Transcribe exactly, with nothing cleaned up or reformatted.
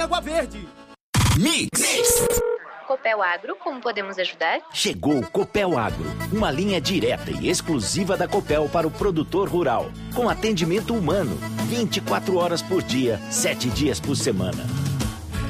Água Verde. Mix. Copel Agro, como podemos ajudar? Chegou o Copel Agro, uma linha direta e exclusiva da Copel para o produtor rural, com atendimento humano, vinte e quatro horas por dia, sete dias por semana.